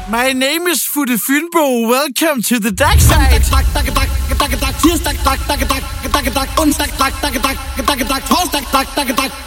My name is Futte Fynbo. Welcome to the dark side. Tirsdag, onsdag, torsdag,